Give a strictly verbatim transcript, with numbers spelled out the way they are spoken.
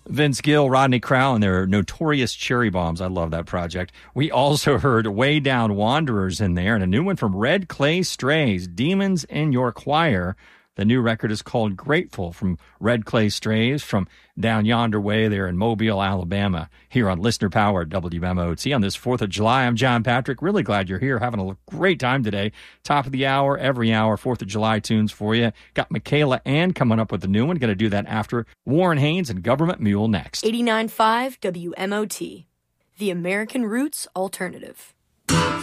Vince Gill, Rodney Crowell, and their Notorious Cherry Bombs. I love that project. We also heard Way Down Wanderers in there, and a new one from Red Clay Strays, Demons in Your Choir. The new record is called Grateful from Red Clay Strays from down yonder way there in Mobile, Alabama, here on Listener Power W M O T on this fourth of July. I'm John Patrick. Really glad you're here, having a great time today. Top of the hour, every hour, fourth of July tunes for you. Got Michaela Ann coming up with a new one. Going to do that after Warren Haynes and Government Mule next. eighty-nine point five W M O T, the American Roots Alternative.